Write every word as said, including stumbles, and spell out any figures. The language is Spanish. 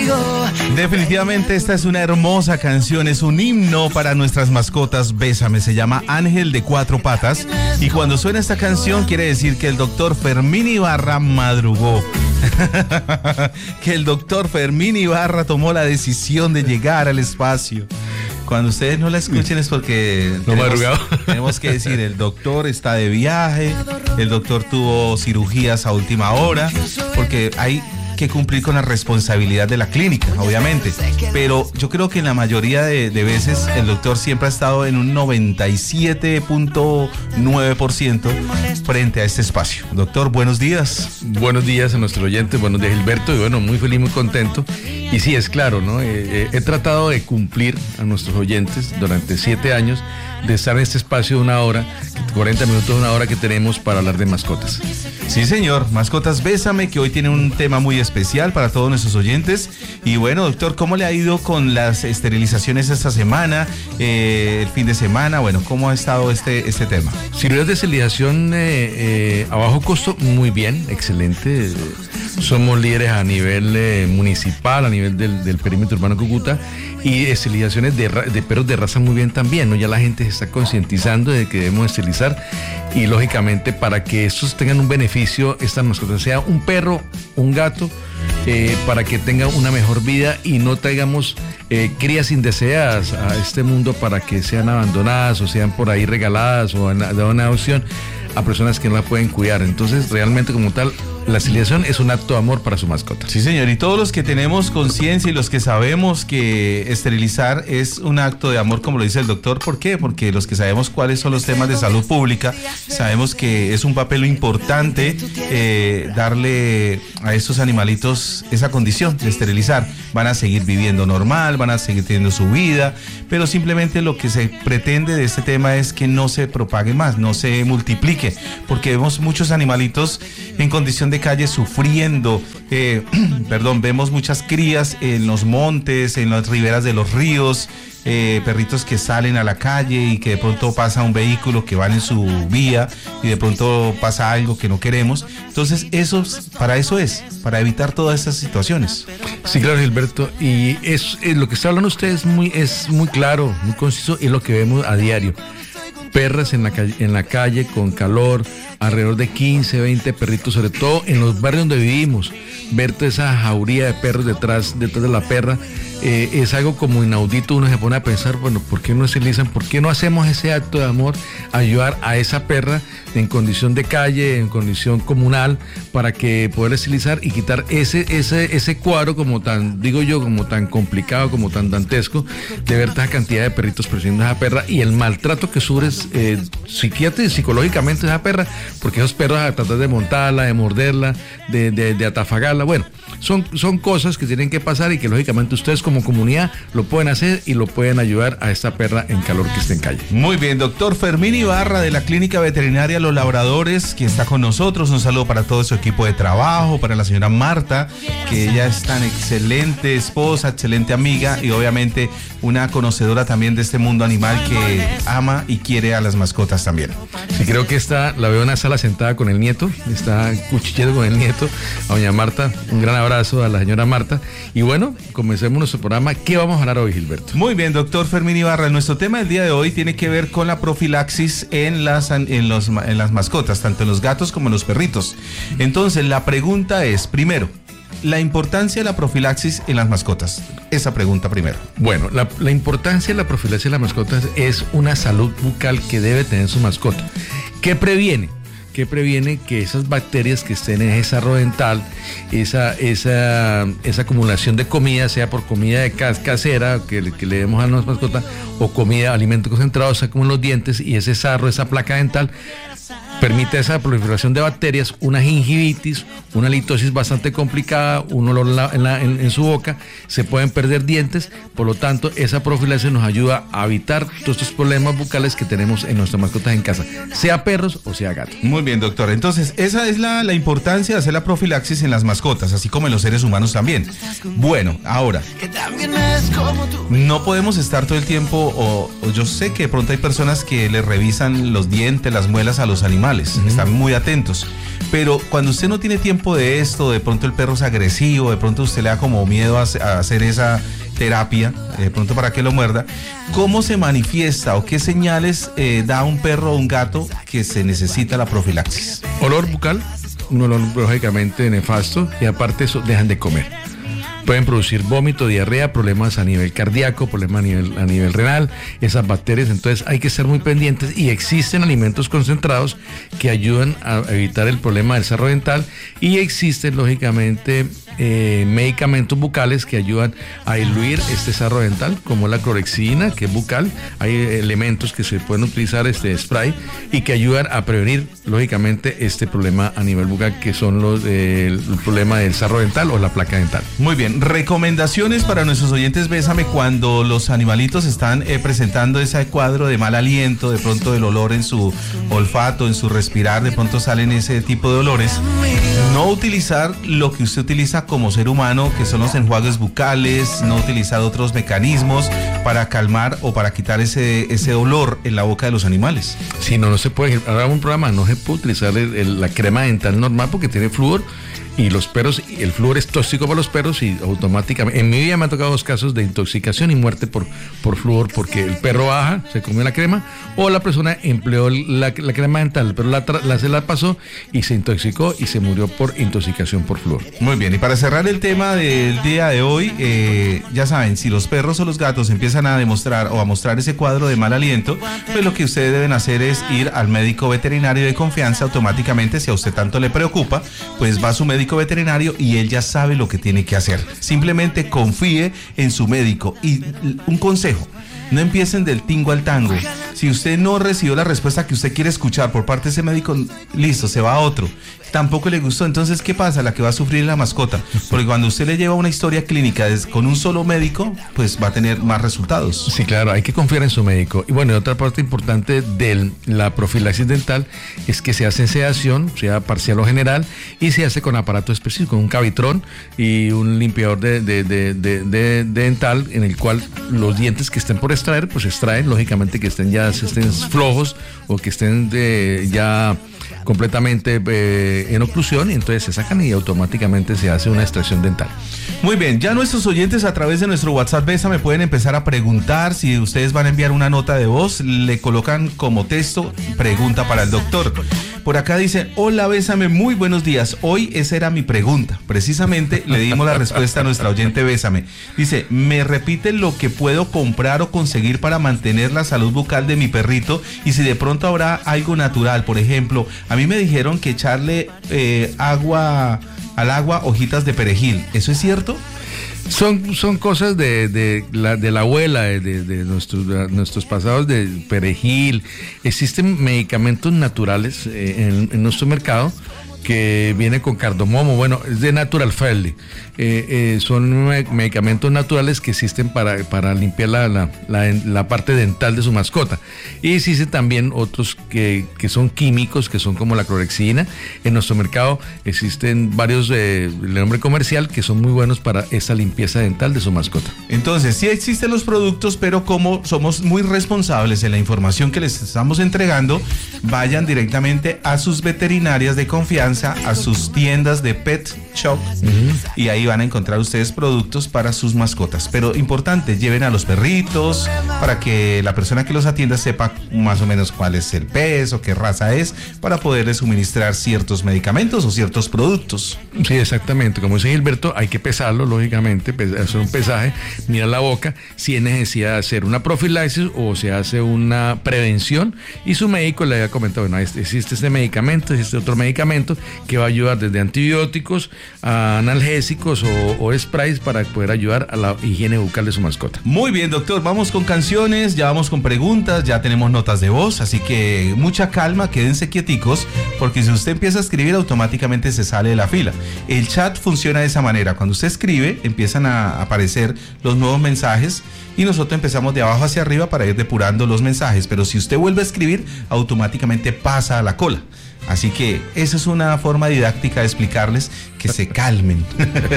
Definitivamente esta es una hermosa canción, es un himno para nuestras mascotas. Bésame, se llama Ángel de Cuatro Patas. Y cuando suena esta canción quiere decir que el doctor Fermín Ibarra madrugó. Que el doctor Fermín Ibarra tomó la decisión de llegar al espacio. Cuando ustedes no la escuchen es porque no tenemos, madrugado. tenemos que decir, el doctor está de viaje, el doctor tuvo cirugías a última hora, porque hay que cumplir con la responsabilidad de la clínica, obviamente, pero yo creo que en la mayoría de, de veces el doctor siempre ha estado en un noventa y siete punto nueve por ciento frente a este espacio. Doctor, buenos días. Buenos días a nuestros oyentes, buenos días Gilberto, y bueno, muy feliz, muy contento. Y sí, es claro, ¿no? Eh, eh, he tratado de cumplir a nuestros oyentes durante siete años de estar en este espacio de una hora, cuarenta minutos, una hora que tenemos para hablar de mascotas. Sí, señor, Mascotas Bésame, que hoy tiene un tema muy especial para todos nuestros oyentes. Y bueno, doctor, ¿cómo le ha ido con las esterilizaciones esta semana, eh, el fin de semana? Bueno, ¿cómo ha estado este, este tema? Cirugías de esterilización eh, eh, a bajo costo, muy bien, excelente. Somos líderes a nivel eh, municipal, a nivel del, del perímetro urbano de Cúcuta, y esterilizaciones de, de perros de raza muy bien también, ¿no? Ya la gente se está concientizando de que debemos esterilizar y lógicamente para que estos tengan un beneficio, estas mascotas, sea un perro, un gato, eh, para que tengan una mejor vida y no traigamos eh, crías indeseadas a este mundo para que sean abandonadas o sean por ahí regaladas o de una adopción a personas que no la pueden cuidar. Entonces, realmente como tal, la esterilización es un acto de amor para su mascota. Sí, señor, y todos los que tenemos conciencia y los que sabemos que esterilizar es un acto de amor, como lo dice el doctor, ¿por qué? Porque los que sabemos cuáles son los temas de salud pública, sabemos que es un papel importante eh, darle a estos animalitos esa condición de esterilizar. Van a seguir viviendo normal, van a seguir teniendo su vida, pero simplemente lo que se pretende de este tema es que no se propague más, no se multiplique, porque vemos muchos animalitos en condición de calle sufriendo, eh, perdón, vemos muchas crías en los montes, en las riberas de los ríos, eh, perritos que salen a la calle y que de pronto pasa un vehículo que van en su vía y de pronto pasa algo que no queremos. Entonces, eso, para eso es, para evitar todas estas situaciones. Sí, claro, Gilberto, y es, es lo que está hablando usted es muy, es muy claro, muy conciso, y es lo que vemos a diario. Perras en la calle, en la calle con calor, alrededor de quince, veinte perritos, sobre todo en los barrios donde vivimos. Ver toda esa jauría de perros detrás, detrás de la perra, eh, es algo como inaudito. Uno se pone a pensar, bueno, ¿por qué no esterilizan? ¿Por qué no hacemos ese acto de amor, ayudar a esa perra en condición de calle, en condición comunal, para que poder estilizar y quitar ese, ese, ese cuadro como tan, digo yo, como tan complicado, como tan dantesco, de ver esa cantidad de perritos presionando a esa perra y el maltrato que sufre eh, psiquiátrico y psicológicamente esa perra, porque esos perros a tratar de montarla, de morderla, de, de, de atafagarla, bueno, son, son cosas que tienen que pasar y que lógicamente ustedes como comunidad lo pueden hacer y lo pueden ayudar a esta perra en calor que esté en calle. Muy bien, doctor Fermín Ibarra de la Clínica Veterinaria Los Labradores, que está con nosotros. Un saludo para todo su equipo de trabajo, para la señora Marta, que ella es tan excelente esposa, excelente amiga y obviamente una conocedora también de este mundo animal que ama y quiere a las mascotas también. Sí, creo que está, la veo en la sala sentada con el nieto, está cuchicheando con el nieto, a doña Marta, un gran abrazo a la señora Marta. Y bueno, comencemos nuestro programa. ¿Qué vamos a hablar hoy, Gilberto? Muy bien, doctor Fermín Ibarra, nuestro tema del día de hoy tiene que ver con la profilaxis en las, en los, en las mascotas, tanto en los gatos como en los perritos. Entonces, la pregunta es, primero, la importancia de la profilaxis en las mascotas. Esa pregunta primero. Bueno, la, la importancia de la profilaxis en las mascotas es una salud bucal que debe tener su mascota. ¿Qué previene? ¿Qué previene? Que esas bacterias que estén en ese sarro dental, esa, esa, esa acumulación de comida, sea por comida de cas casera que, que le demos a nuestra mascota, o comida, alimento concentrado, sea como en los dientes, y ese sarro, esa placa dental, permite esa proliferación de bacterias, una gingivitis, una litosis bastante complicada, un olor en, la, en, la, en, en su boca, se pueden perder dientes. Por lo tanto, esa profilaxis nos ayuda a evitar todos estos problemas bucales que tenemos en nuestras mascotas en casa, sea perros o sea gatos. Muy bien, doctor. Entonces, esa es la, la importancia de hacer la profilaxis en las mascotas, así como en los seres humanos también. Bueno, ahora, no podemos estar todo el tiempo, o, o yo sé que de pronto hay personas que le revisan los dientes, las muelas a los animales, animales, uh-huh. están muy atentos. Pero cuando usted no tiene tiempo de esto, de pronto el perro es agresivo, de pronto usted le da como miedo a, a hacer esa terapia, de pronto para que lo muerda, ¿cómo se manifiesta o qué señales eh, da un perro o un gato que se necesita la profilaxis? Olor bucal, un olor lógicamente nefasto, y aparte eso, dejan de comer. Pueden producir vómito, diarrea, problemas a nivel cardíaco, problemas a nivel, a nivel renal, esas bacterias. Entonces hay que estar muy pendientes, y existen alimentos concentrados que ayudan a evitar el problema del sarro dental, y existen lógicamente eh, medicamentos bucales que ayudan a diluir este sarro dental, como la clorexidina, que es bucal. Hay elementos que se pueden utilizar, este spray, y que ayudan a prevenir lógicamente este problema a nivel bucal, que son los eh, el problema del sarro dental o la placa dental. Muy bien, recomendaciones para nuestros oyentes Bésame cuando los animalitos están eh, presentando ese cuadro de mal aliento, de pronto el olor en su olfato, en su respirar, de pronto salen ese tipo de olores. No utilizar lo que usted utiliza como ser humano, que son los enjuagues bucales, no utilizar otros mecanismos para calmar o para quitar ese, ese olor en la boca de los animales. Sí, no, no se puede, ahora un programa, no se puede utilizar el, el, la crema dental normal porque tiene flúor, y los perros, el flúor es tóxico para los perros, y automáticamente, en mi vida me ha tocado dos casos de intoxicación y muerte por, por flúor, porque el perro baja, se comió la crema, o la persona empleó la, la crema dental, pero la, la se la pasó y se intoxicó y se murió por intoxicación por flúor. Muy bien, y para cerrar el tema del día de hoy, eh, ya saben, si los perros o los gatos empiezan a demostrar o a mostrar ese cuadro de mal aliento, pues lo que ustedes deben hacer es ir al médico veterinario de confianza automáticamente. Si a usted tanto le preocupa, pues va a su médico veterinario y él ya sabe lo que tiene que hacer. Simplemente confíe en su médico. Y un consejo: no empiecen del tingo al tango. Si usted no recibió la respuesta que usted quiere escuchar por parte de ese médico, listo, se va a otro. Tampoco le gustó, entonces ¿qué pasa? La que va a sufrir es la mascota, porque cuando usted le lleva una historia clínica con un solo médico, pues va a tener más resultados. Sí, claro, hay que confiar en su médico. Y bueno, otra parte importante de la profilaxis dental es que se hace sedación, sea parcial o general, y se hace con aparato específico, un cavitrón y un limpiador de, de, de, de, de, de dental, en el cual los dientes que estén por extraer, pues extraen, lógicamente que estén ya estén flojos o que estén de, ya completamente eh, en oclusión, y entonces se sacan y automáticamente se hace una extracción dental. Muy bien, ya nuestros oyentes a través de nuestro WhatsApp Bésame pueden empezar a preguntar. Si ustedes van a enviar una nota de voz, le colocan como texto pregunta para el doctor. Por acá dicen: hola Bésame, muy buenos días. Hoy esa era mi pregunta. Precisamente le dimos la respuesta a nuestra oyente Bésame. Dice: ¿me repite lo que puedo comprar o conseguir para mantener la salud bucal de mi perrito? Y si de pronto habrá algo natural, por ejemplo, a mí me dijeron que echarle eh, agua al agua, hojitas de perejil. ¿Eso es cierto? Son, son cosas de, de, la, de la abuela, de, de nuestros, de nuestros pasados, de perejil. Existen medicamentos naturales eh, en, en nuestro mercado que viene con cardamomo, bueno, es de Natural Friendly. Eh, eh, son medicamentos naturales que existen para, para limpiar la, la, la, la parte dental de su mascota. Y existen también otros que, que son químicos, que son como la clorexidina. En nuestro mercado existen varios de, de nombre comercial que son muy buenos para esa limpieza dental de su mascota. Entonces, sí existen los productos, pero como somos muy responsables en la información que les estamos entregando, vayan directamente a sus veterinarias de confianza, a sus tiendas de pet shop, uh-huh. y ahí van a encontrar ustedes productos para sus mascotas. Pero importante, lleven a los perritos para que la persona que los atienda sepa más o menos cuál es el peso, qué raza es, para poderles suministrar ciertos medicamentos o ciertos productos. Sí, exactamente. Como dice Gilberto, hay que pesarlo, lógicamente, hacer un pesaje, mirar la boca, si es necesidad de hacer una profilaxis o se hace una prevención, y su médico le haya comentado: bueno, existe este medicamento, existe otro medicamento que va a ayudar desde antibióticos a analgésicos o, o sprays para poder ayudar a la higiene bucal de su mascota. Muy bien, doctor, vamos con canciones, ya vamos con preguntas, ya tenemos notas de voz, así que mucha calma, quédense quieticos, porque si usted empieza a escribir, automáticamente se sale de la fila. El chat funciona de esa manera: cuando usted escribe, empiezan a aparecer los nuevos mensajes y nosotros empezamos de abajo hacia arriba para ir depurando los mensajes, pero si usted vuelve a escribir, automáticamente pasa a la cola. Así que esa es una forma didáctica de explicarles que se calmen.